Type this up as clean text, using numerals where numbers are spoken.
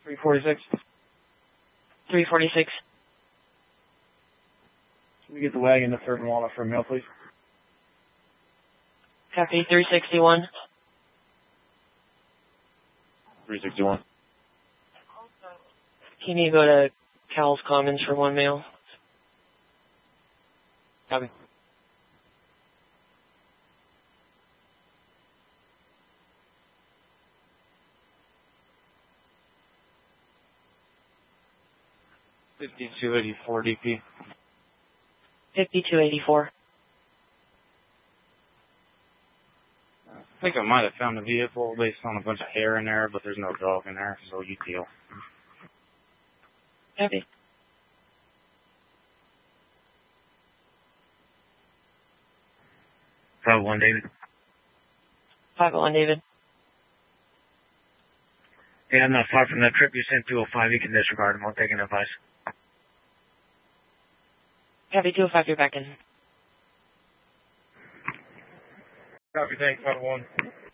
346. 346. Can we get the wagon to 3rd and Walnut for a mail, please? Copy. 361. 361. Can you go to Cowles Commons for 1 mail? Copy. $52.84 DP. 5284. I think I might have found a vehicle based on a bunch of hair in there, but there's no dog in there, so you deal. Copy. 501 David. 501 David. Yeah, I'm not far from that trip you sent 205. You can disregard them. I'll take an advice. Copy. 205, you're back in. Copy, thanks, 501.